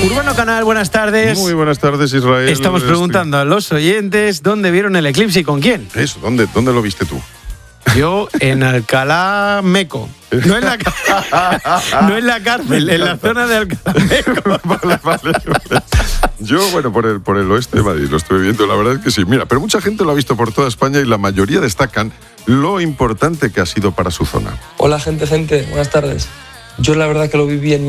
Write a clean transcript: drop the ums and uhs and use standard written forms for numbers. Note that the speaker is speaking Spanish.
Urbano Canal, buenas tardes. Muy buenas tardes, Israel. Estamos preguntando a los oyentes dónde vieron el eclipse y con quién. Eso, ¿dónde lo viste tú? Yo en Alcalá Meco. No en la cárcel, en la zona de Alcalá Meco. Vale. Yo, bueno, por el oeste de Madrid lo estoy viendo, la verdad es que sí. Mira, pero mucha gente lo ha visto por toda España y la mayoría destacan lo importante que ha sido para su zona. Hola, gente, buenas tardes. Yo la verdad que lo viví en